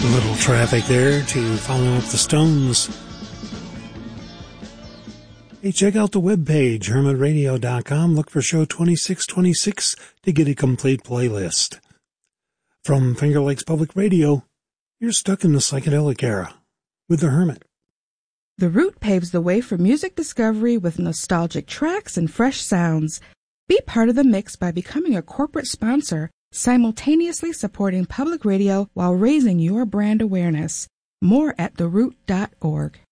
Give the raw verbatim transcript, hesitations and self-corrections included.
A little traffic there to follow up the Stones. Hey, check out the webpage, hermit radio dot com. Look for show twenty-six twenty-six to get a complete playlist. From Finger Lakes Public Radio, you're stuck in the psychedelic era with The Hermit. The Root paves the way for music discovery with nostalgic tracks and fresh sounds. Be part of the mix by becoming a corporate sponsor, simultaneously supporting public radio while raising your brand awareness. More at the root dot org.